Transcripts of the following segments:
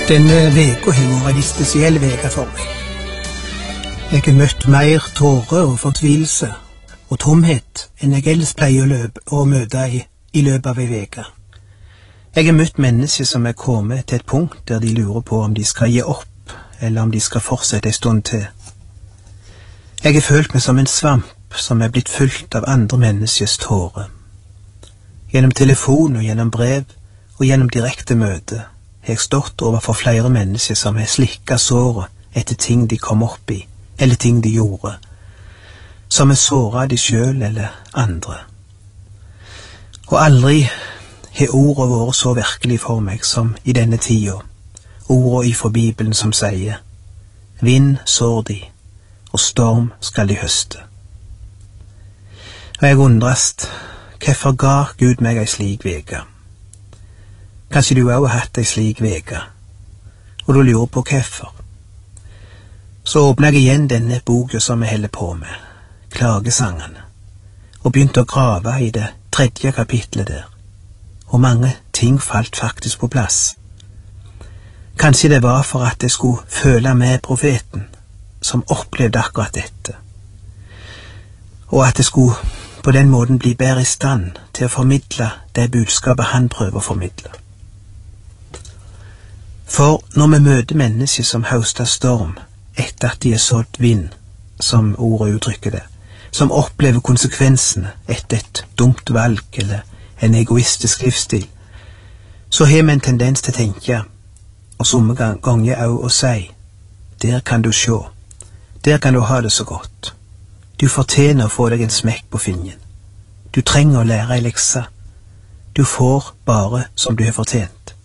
Denne veka har vært en spesiell veke for meg. Jeg har møtt mer tårer og fortvilelse og tomhet enn jeg ellers pleier å møte i løpet av en veke. Jeg har møtt mennesker som er kommet til et punkt der de lurer på om de skal gi opp, eller om de skal fortsette en stund til. Jeg har følt meg som en svamp som er blitt fylt av andre menneskers tårer. Gjennom telefon og gjennom brev og gjennom direkte møte har jeg stått overfor flere mennesker som har slikket såret etter ting de kom opp i, eller ting de gjorde, som er såret de selv eller andre. Og aldri har ordene vært så virkelig for meg som i denne tida, ordene ifra Bibelen som sier, vind sår de, og storm skal de høste. Og jeg undrast, hvorfor ga Gud meg ei slik veke? Kanskje du også har hatt ei slik veke, og du lurer på hvorfor. Så åpnet jeg igjen denne boka som jeg holder på med, Klagesangene, og begynte å grave i det 3. kapitlet der, og mange ting falt faktisk på plass. Kanskje det var for at jeg skulle føle med profeten, som opplevde akkurat dette, og at jeg skulle på den måten bli bedre i stand til å formidle det budskapet han prøver å formidle. For når vi møter mennesker som høster storm etter at de er sådd vind, som ordet uttrykker det, som opplever konsekvensene etter et dumt valg eller en egoistisk livsstil, så har vi en tendens til å tenke, og somme ganger også å si, der kan du se, der kan du ha det så godt. Du fortjener å få deg en smekk på fingeren. Du trenger å lære en lekse. Du får bare som du har fortjent.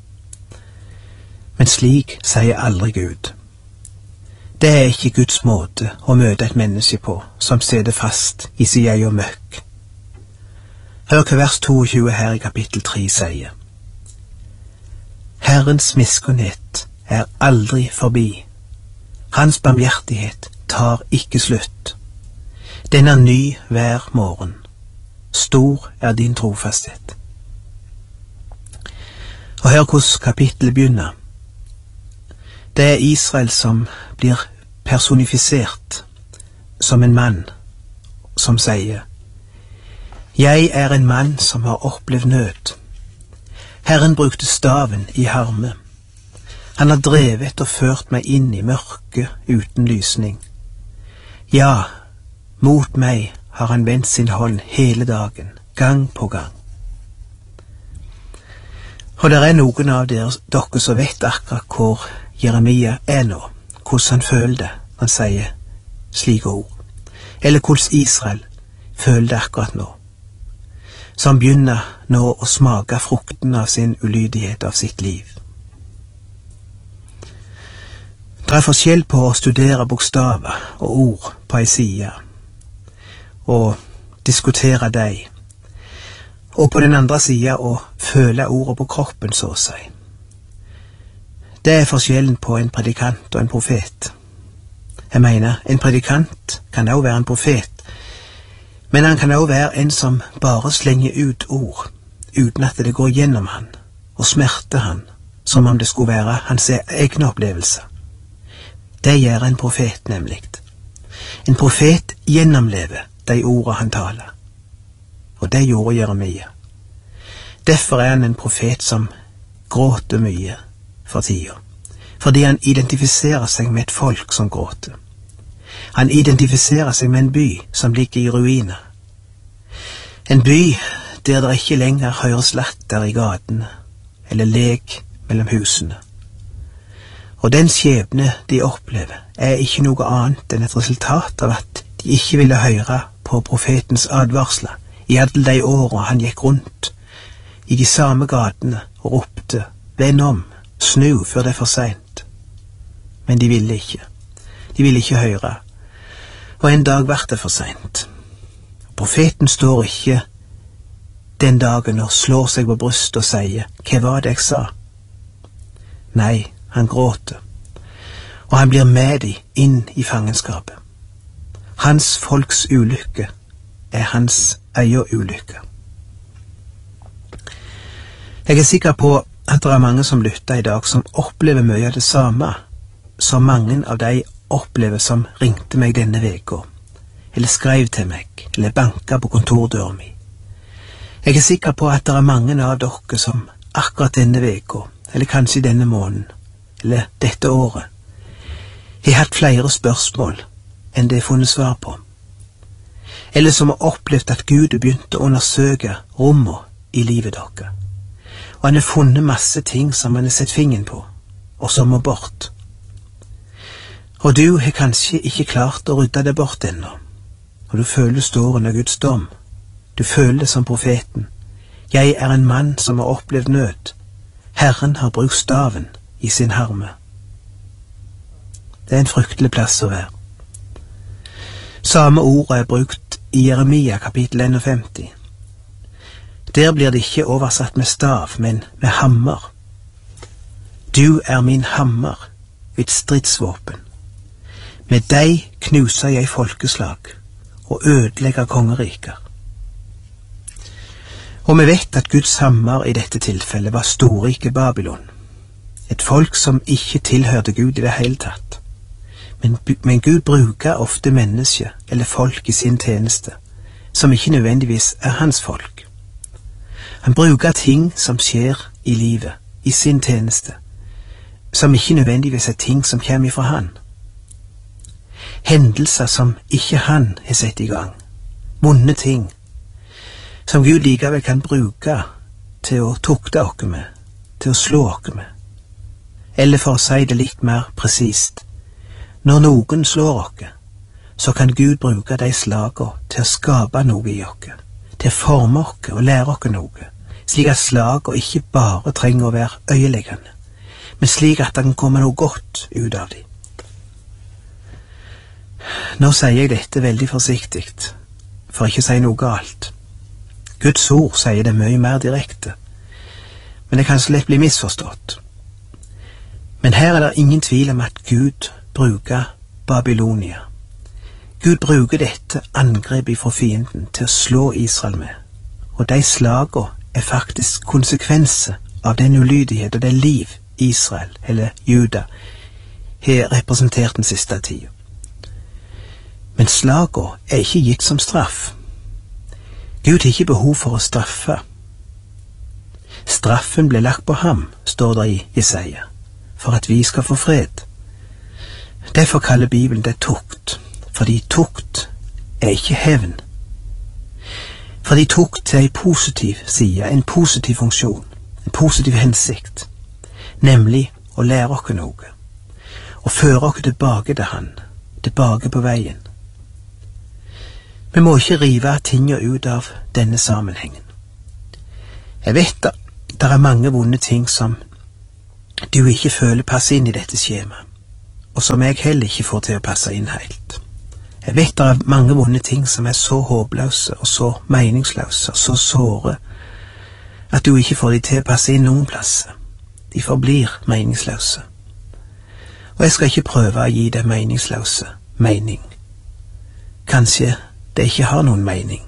Men slik sier aldri Gud. Det er ikke Guds måte å møte et menneske på som sitter fast i sin egen møkk. Hør hva vers 22 her i kapittel 3 sier. Herrens miskunnhet er aldri forbi. Hans barmhjertighet tar ikke slutt. Den er ny hver morgen. Stor er din trofasthet. Og hør hvordan kapittelet begynner. Det er Israel som blir personifisert som en mann som sier, jeg er en mann som har opplevd nød. Herren brukte staven i harme. Han har drevet og ført meg inn i mørke uten lysning. Ja, mot meg har han vendt sin hånd hele dagen, gang på gang. Og det er noen av dere som vet akkurat hvor Jeremia er nå, hvordan han føler det, han sier slike ord, eller hvordan Israel føler det akkurat nå, som begynner nå å smake frukten av sin ulydighet av sitt liv. Det er forskjell på å studere bokstaver og ord på en side, og diskutere deg, og på den andre siden å føle ordet på kroppen, så å si. Det er forskjellen på en predikant og en profet. Jeg mener, en predikant kan også være en profet, men han kan også være en som bare slenger ut ord, uten at det går gjennom han, og smerter han, som om det skulle være hans egne opplevelser. Det gjør en profet nemlig. En profet gjennomlever de ordene han taler. Og det gjorde Jeremia. Derfor er han en profet som gråter mye for tida. Fordi han identifiserer seg med et folk som gråter. Han identifiserer seg med en by som ligger i ruiner. En by der det ikke lenger høres latter i gatene, eller lek mellom husene. Og den skjebne de opplever er ikke noe annet enn et resultat av at de ikke ville høre på profetens advarsler i alle de årene han gikk rundt i de samme gatene og ropte, vend om, snu før det er for sent. Men de ville ikke. De ville ikke høre. Og en dag ble det for sent. Profeten står ikke den dagen og slår seg på brystet og sier, hva var det jeg sa? Nei, han gråter, og han blir med de inn i fangenskapet. Hans folks ulykke er hans egen ulykke. Jeg er sikker på at det mange som lytter i dag som opplever mye av det samme som mange av de opplever som ringte meg denne veka, eller skrev til meg, eller banka på kontordøren min. Jeg er sikker på at det mange av dere som akkurat denne veka, eller kanskje denne måneden, eller dette året, har hatt flere spørsmål enn det er funnet svar på, eller som har opplevd at Gud begynte å undersøke rommet i livet dere, og han har funnet masse ting som han har sett fingeren på, og som må bort. Og du har kanskje ikke klart å rydde det bort ennå, og du føler du står under Guds dom. Du føler som profeten. Jeg er en mann som har opplevd nød. Herren har brukt staven i sin harme. Det er en fryktelig plass å være. Samme ord er brukt i Jeremia kapittel 51. Der blir det ikke oversatt med stav, men med hammer. Du er min hammer, mitt stridsvåpen. Med deg knuser jeg folkeslag og ødelegger kongeriker. Og vi vet at Guds hammer i dette tilfellet var storrike Babylon, et folk som ikke tilhørte Gud i det hele tatt. Men Gud bruker ofte mennesker eller folk i sin tjeneste, som ikke nødvendigvis er hans folk. Han bruker ting som skjer i livet, i sin tjeneste, som ikke nødvendigvis er ting som kommer fra han. Hendelser som ikke han har sett i gang, vonde ting, som Gud likevel kan bruke til å tukte oss med, til å slå oss med. Eller for å si det litt mer presist, når noen slår oss, så kan Gud bruke de slagene til å skape noe i oss, til å forme oss og lære oss noe, slik at slagene ikke bare trenger å være øyeleggende, men slik at det kan komme noe godt ut av dem. Nå sier jeg dette veldig forsiktig, for ikke å si noe galt. Guds ord sier det mye mer direkte, men det kan så lett bli misforstått. Men her er det ingen tvil om at Gud bruker Babylonia. Gud bruker dette angrepet fra fienden til å slå Israel med, og de slagene er faktisk konsekvenser av den ulydighet og det liv Israel, eller Juda, har representert den siste tiden. Men slagene er ikke gitt som straff. Gud har ikke behov for å straffe. Straffen ble lagt på ham, står det i Jesaja, for at vi skal få fred. Derfor kaller Bibelen det tukt, fordi tukt er ikke hevn. Fordi tukt er en positiv side, en positiv funksjon, en positiv hensikt, nemlig å lære oss noe, og føre oss tilbake til han, tilbake på veien. Vi må ikke rive tingene ut av denne sammenhengen. Jeg vet at det er mange vonde ting som du ikke føler passer inn i dette skjemaet, og som jeg heller ikke får til å passe inn helt. Jeg vet det er mange vonde ting som er så håpløse og så meningsløse og så såre at du ikke får de til å passe inn noen plasser. De forblir meningsløse. Og jeg skal ikke prøve å gi det meningsløse mening. Kanskje det ikke har noen mening.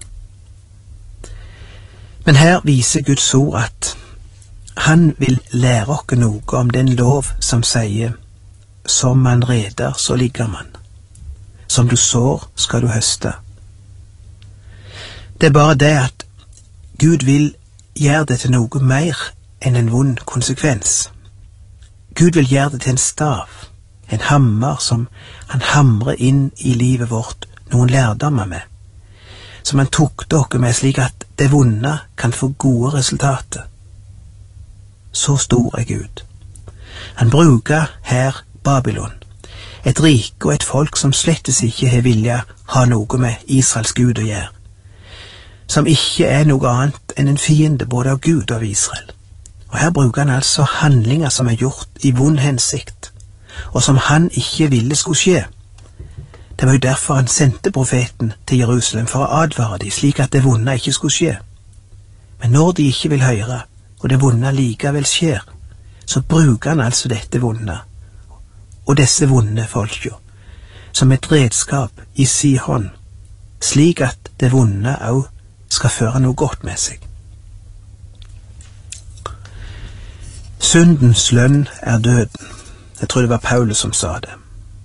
Men her viser Guds ord at han vil lære oss noe om den lov som sier som man reder, så ligger man. Som du sår, skal du høste. Det er bare det at Gud vil gjøre det til noe mer enn en vond konsekvens. Gud vil gjøre det til en stav, en hammer som han hamrer inn i livet vårt noen lærdommer med, som han tukter oss med slik at det vonde kan få gode resultater. Så stor er Gud. Han bruker her Babylon, et rike og et folk som slettes ikke har vilja ha noe med Israels Gud å gjøre, som ikke er noe annet enn en fiende både av Gud og av Israel. Og her bruker han altså handlinger som er gjort i vond hensikt, og som han ikke ville skulle skje. Det var jo derfor han sendte profeten til Jerusalem for å advare dem, slik at det vonde ikke skulle skje. Men når de ikke vil høre, og det vonde likevel skjer, så bruker han altså dette vonde, og disse vonde folka, som et redskap i sin hånd, slik at det vonde også skal føre noe godt med seg. Syndens lønn er døden. Jeg tror det var Paulus som sa det.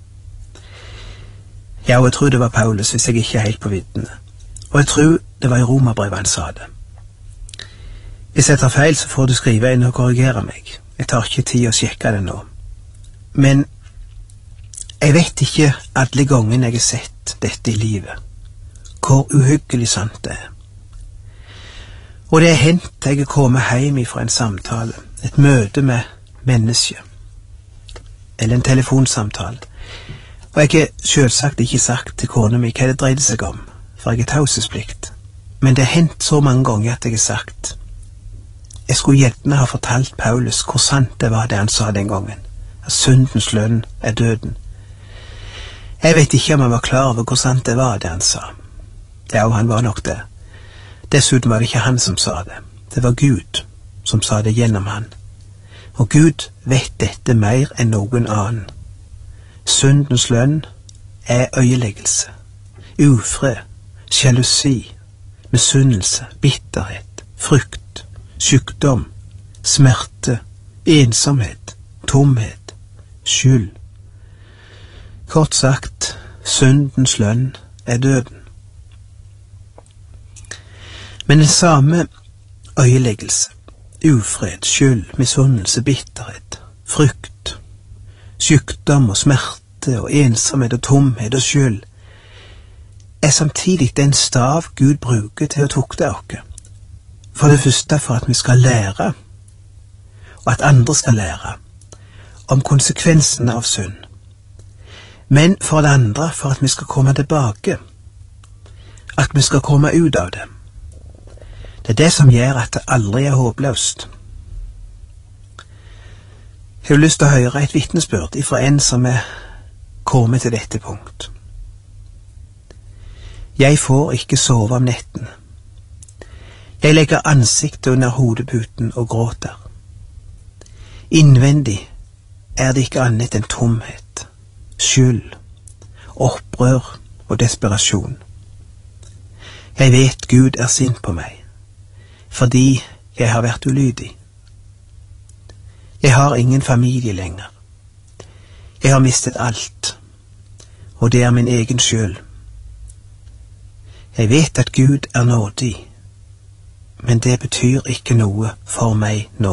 Ja, og jeg tror det var Paulus, hvis jeg ikke er helt på viddene. Og jeg tror det var i Romerbrevet han sa det. Hvis jeg tar feil, så får du skrive inn og korrigere meg. Jeg tar ikke tid å sjekke det nå. Men jeg vet ikke alle gangene jeg har sett dette i livet, hvor uhyggelig sant det er. Og det er hendt jeg er kommet hjem fra en samtale, et møte med menneske, eller en telefonsamtale, og jeg har selvsagt ikke sagt til kona mi hva det dreide seg om, for jeg er taushetsplikt. Men det er hendt så mange ganger at jeg har sagt, jeg skulle gjerne ha fortalt Paulus hvor sant det var det han sa den gangen, at syndens lønn er døden. Jeg vet ikke om han var klar over hvor sant det var det han sa. Ja, og han var nok det. Dessuten var det ikke han som sa det. Det var Gud som sa det gjennom han. Og Gud vet dette mer enn noen annen. Syndens lønn er øyeleggelse, ufred, sjalusi, misunnelse, bitterhet, frykt, sykdom, smerte, ensomhet, tomhet, skyld. Kort sagt, syndens lønn er døden. Men den samme øyeleggelse, ufred, skyld, misunnelse, bitterhet, frykt, sykdom og smerte og ensomhet og tomhet og skyld, er samtidig den stav Gud bruker til å tukte oss. For det første for at vi skal lære, og at andre skal lære, om konsekvensene av synd. Men for det andre for at vi skal komme tilbake, at vi skal komme ut av det. Det er det som gjør at det aldri er håpløst. Jeg har lyst til å høre et vitnesbyrd fra en som er kommet til dette punkt. Jeg får ikke sove om netten. Jeg legger ansiktet under hodeputen og gråter. Innvendig er det ikke annet enn tomhet, skyld, opprør og desperasjon. Jeg vet Gud er sint på meg, fordi jeg har vært ulydig. Jeg har ingen familie lenger. Jeg har mistet alt, og det er min egen skyld. Jeg vet at Gud er nådig, men det betyr ikke noe for meg nå.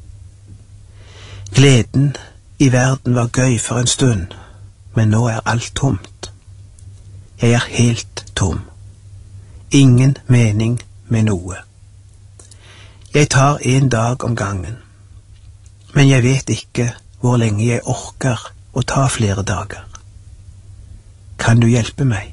Gleden i verden var gøy for en stund, men nå er alt tomt. Jeg er helt tom. Ingen mening med noe. Jeg tar en dag om gangen, men jeg vet ikke hvor lenge jeg orker å ta flere dager. Kan du hjelpe meg?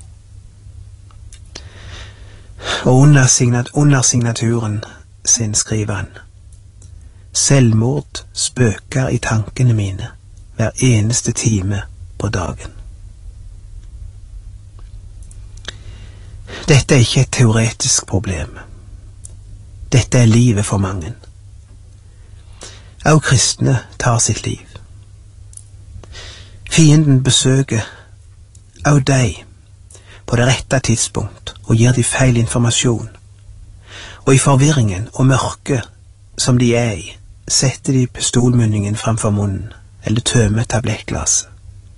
Og under signaturen sin skriver han: selvmord spøker i tankene mine hver eneste time på dagen. Dette er ikke et teoretisk problem. Dette er livet for mange. Også kristne tar sitt liv. Fienden besøker også deg på det rette tidspunkt og gir de feil informasjon. Og i forvirringen og mørket som de er i, setter de pistolmunningen framfor munnen eller tømmer tablettglasset.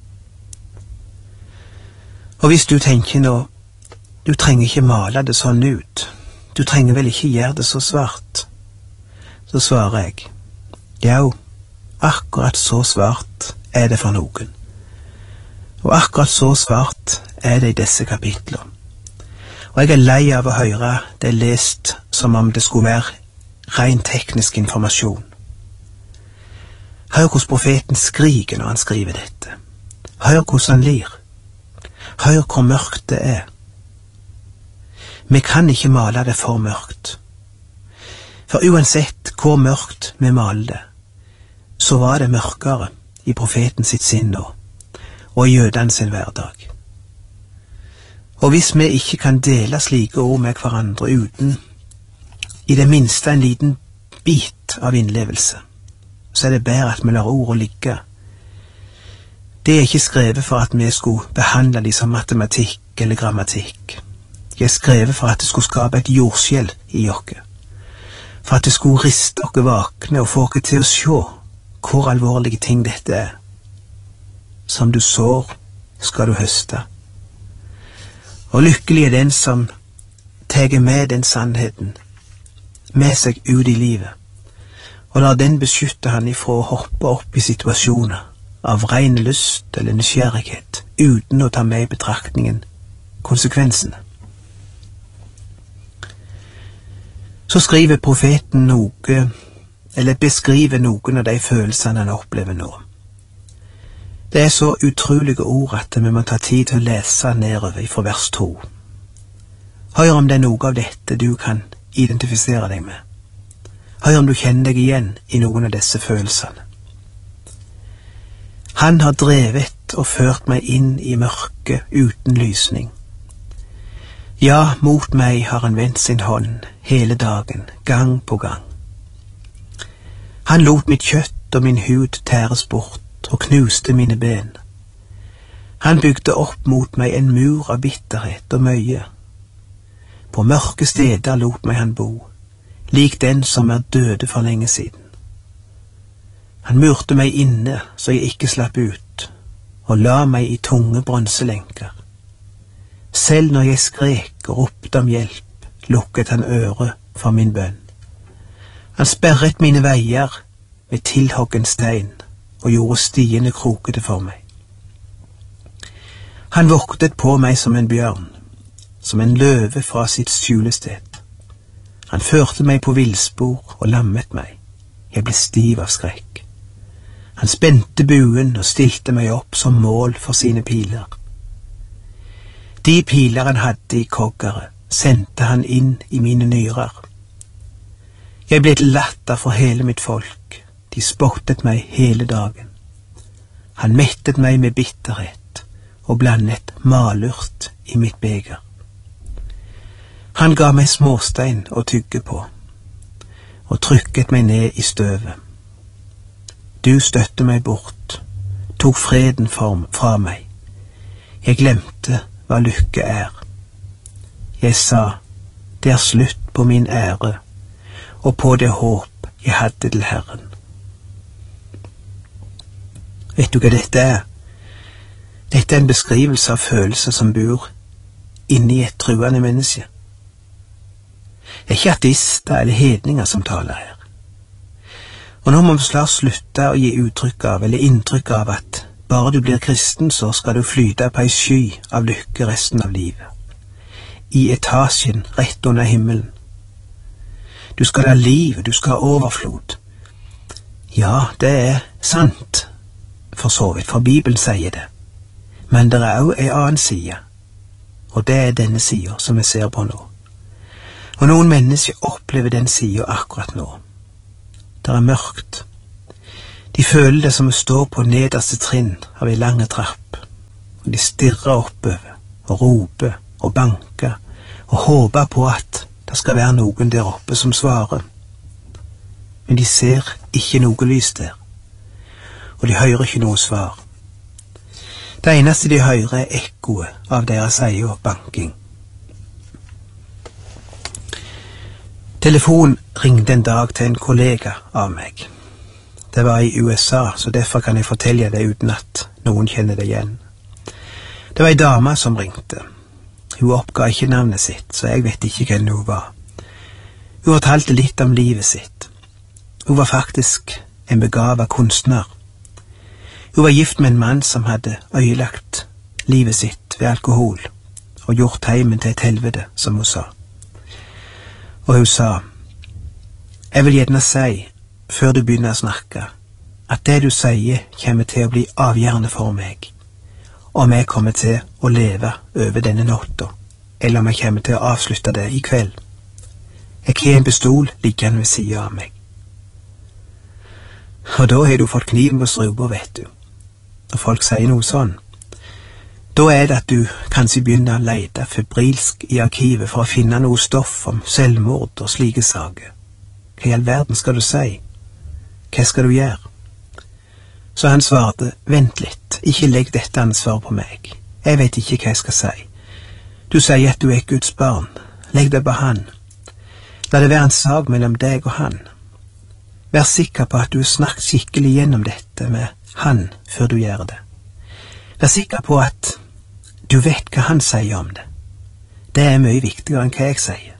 Og hvis du tenker nå, du trenger ikke male det sånn ut, du trenger vel ikke gjøre det så svart, så svarer jeg, ja, akkurat så svart er det for noen. Og akkurat så svart er det i disse kapitler. Og jeg er lei av å høre det lest som om det skulle være ren teknisk informasjon. Hør hvordan profeten skriker når han skriver dette. Hør hvordan han lir. Hør hvor mørkt det er. Vi kan ikke male det for mørkt. For uansett hvor mørkt vi maler det, så var det mørkere i profeten sitt sinn nå, og i jødene sin hverdag. Og hvis vi ikke kan dele slike ord med hverandre uten i det minste en liten bit av innlevelse, så er det bedre at vi lar ordene ligge. Det er ikke skrevet for at vi skulle behandle de som matematikk eller grammatikk. Det er skrevet for at det skulle skape et jordskjelv i oss, for at det skulle riste oss vakne og få oss til å se hvor alvorlige ting dette er. Som du sår, skal du høste. Og lykkelig er den som teger med den sannheten med seg ut i livet, og lar den beskytte han ifra å hoppe opp i situasjoner av ren lyst eller nysgjerrighet, uten å ta med i betraktningen konsekvensene. Så skriver profeten noe, eller beskriver noen av de følelsene han opplever nå. Det er så utrolige ord at vi må ta tid til å lese nedover fra vers 2. Hør om det er noe av dette du kan identifisere deg med. Hør om du kjenner deg igjen i noen av disse følelsene. Han har drevet og ført meg inn i mørket uten lysning. Ja, mot meg har han vendt sin hånd hele dagen, gang på gang. Han lot mitt kjøtt og min hud tæres bort og knuste mine ben. Han bygde opp mot meg en mur av bitterhet og møye. På mørke steder lot meg han bo, lik den som er døde for lenge siden. Han murte meg inne så jeg ikke slapp ut, og la meg i tunge bronselenker. Selv når jeg skrek og ropte om hjelp, lukket han øret for min bønn. Han sperret mine veier med tilhoggen stein, og gjorde stiene krokete for meg. Han voktet på meg som en bjørn, som en løve fra sitt skjulested. Han førte meg på villspor og lammet meg. Jeg ble stiv av skrekk. Han spente buen og stilte meg opp som mål for sine piler. De piler han hadde i koggeret, sendte han inn i mine nyrer. Jeg ble til latter for hele mitt folk. De spottet meg hele dagen. Han mettet meg med bitterhet og blandet malurt i mitt beger. Han ga meg småstein å tygge på og trykket meg ned i støvet. Du støtte meg bort, tok freden fra meg. Jeg glemte hva lykke er. Jeg sa, det er slutt på min ære og på det håp jeg hadde til Herren. Vet du hva dette er? Dette er en beskrivelse av følelser som bor inni et truende menneske. Det er ikke ateister eller hedninger som taler her. Og nå må vi snart slutte å gi uttrykk av eller inntrykk av at bare du blir kristen så skal du flyte på ei sky av lykke resten av livet. I etasjen rett under himmelen. Du skal ha liv, du skal ha overflod. Ja, det er sant, for så vidt, for Bibelen sier det. Men det er også en annen side, og det er denne siden som vi ser på nå. Og noen mennesker opplever den siden akkurat nå. Det er mørkt. De føler det som å stå på nederste trinn av en lang trapp, og de stirrer oppover og roper og banker og håper på at det skal være noen der oppe som svarer. Men de ser ikke noe lys der, og de hører ikke noe svar. Det eneste de hører er ekkoet av deres egen banking. Telefonen ringte en dag til en kollega av meg. Det var i USA, så derfor kan jeg fortelle det uten at noen kjenner det igjen. Det var en dame som ringte. Hun oppga ikke navnet sitt, så jeg vet ikke hvem hun var. Hun fortalte litt om livet sitt. Hun var faktisk en begavet kunstner. Hun var gift med en mann som hadde ødelagt livet sitt ved alkohol og gjort heimen til et helvete, som hun sa. Og hun sa, jeg vil gjerne si, før du begynner å snakke, at det du sier kommer til å bli avgjørende for meg, om jeg kommer til å leve over denne natta, eller om jeg kommer til å avslutte det i kveld. Jeg har en pistol liggende ved siden av meg. Og da har du fått kniven på strupen, vet du. Og folk sier noe sånn. Da er det at du kanskje begynner å lete febrilsk i arkivet for å finne noe stoff om selvmord og slike saker. Hva i all verden skal du si? Hva skal du gjøre? Så han svarte, vent litt, ikke legg dette ansvaret på meg. Jeg vet ikke hva jeg skal si. Du sier at du er Guds barn. Legg det på han. La det være en sak mellom deg og han. Vær sikker på at du snakker skikkelig gjennom dette med han før du gjør det. Vær sikker på at du vet hva han sier om det. Det er mye viktigere enn hva jeg sier.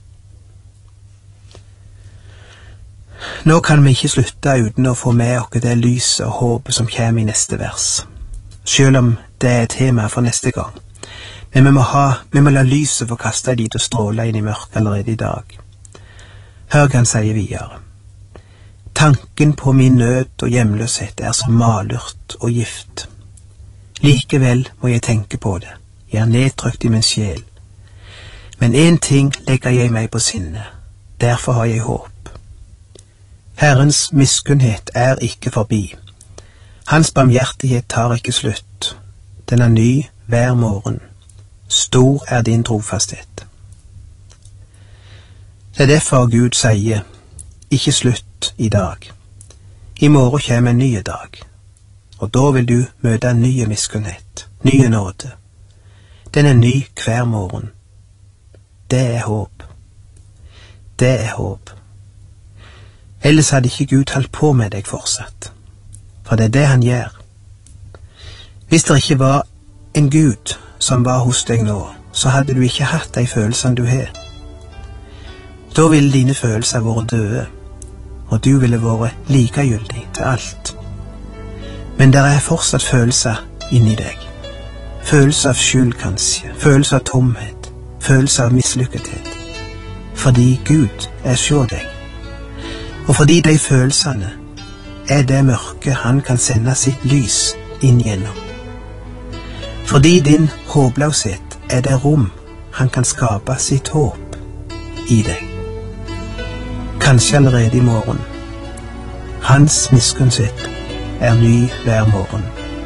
Nå kan vi ikke slutte uten å få med oss det lyset og håpet som kommer i neste vers, selv om det er tema for neste gang. Men vi må la lyset få kaste dit og stråle inn i mørket allerede i dag. Hør hva han sier videre. Tanken på min nød og hjemløshet er som malurt og gift. Likevel må jeg tenke på det. Jeg er nedtrykt i min sjel. Men en ting legger jeg meg på sinne. Derfor har jeg håp. Herrens miskunnhet er ikke forbi. Hans barmhjertighet tar ikke slutt. Den er ny hver morgen. Stor er din trofasthet. Det er derfor Gud sier, ikke slutt i dag. I morgen kommer en ny dag, og da vil du møte en ny miskunnhet, nye nåde. Den er ny hver morgen. Det er håp. Det er håp. Ellers hadde ikke Gud holdt på med deg fortsatt, for det er det han gjør. Hvis det ikke var en Gud som var hos deg nå, så hadde du ikke hatt de følelsene du har. Da ville dine følelser vært døde, og du ville vært likegyldig til alt. Men der er fortsatt følelser inni deg. Følelser av skyld kanskje, følelser av tomhet, følelser av mislykkethet. Fordi Gud er hos deg. Og fordi de følelsene er det mørke han kan sende sitt lys inn gjennom. Fordi din håpløshet er det rom han kan skape sitt håp i deg. Kanskje allerede i morgen. Hans miskunnhet er ny hver morgen.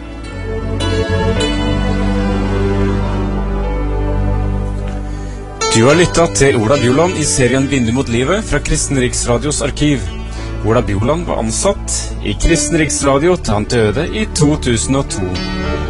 Du har lyttet til Ola Bjoland i serien Vindu mot livet fra Kristen Riksradios arkiv. Ola Bjoland var ansatt i Kristen Riksradio til han døde i 2002.